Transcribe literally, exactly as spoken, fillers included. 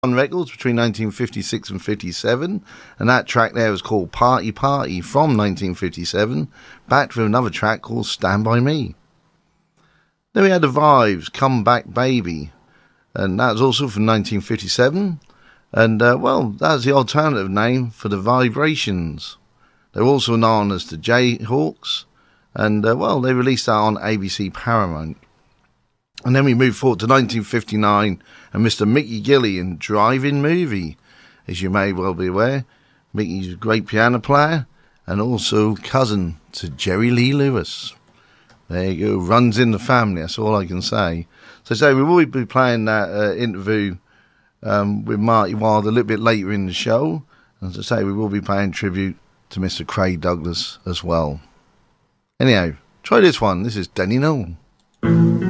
on records between nineteen fifty-six and fifty-seven, and that track there was called Party Party from nineteen fifty-seven, backed with another track called Stand By Me. Then we had the Vibes, Come Back Baby, and that was also from nineteen fifty-seven, and uh, well, that was the alternative name for the Vibrations. They were also known as the Jayhawks, and uh, well, they released that on A B C Paramount. And then we move forward to nineteen fifty-nine and Mister Mickey Gilley in Drive-In Movie. As you may well be aware, Mickey's a great piano player and also cousin to Jerry Lee Lewis. There you go, runs in the family, that's all I can say. So, so we will be playing that uh, interview um, with Marty Wilde a little bit later in the show. As I say, we will be paying tribute to Mister Craig Douglas as well. Anyhow, try this one. This is Danny Noel.